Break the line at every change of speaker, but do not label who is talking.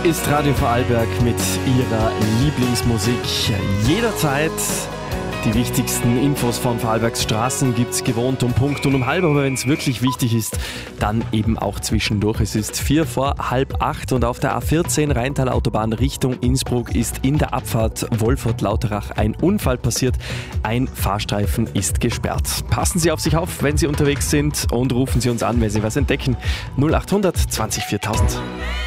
ist Radio Vorarlberg mit ihrer Lieblingsmusik. Jederzeit die wichtigsten Infos von Vorarlbergs Straßen gibt's gewohnt um Punkt und um halb, aber wenn es wirklich wichtig ist, dann eben auch zwischendurch. Es ist 7:45 und auf der A14 Rheintalautobahn Richtung Innsbruck ist in der Abfahrt Wolfurt-Lauterach ein Unfall passiert. Ein Fahrstreifen ist gesperrt. Passen Sie auf sich auf, wenn Sie unterwegs sind, und rufen Sie uns an, wenn Sie was entdecken. 0800 20 4000.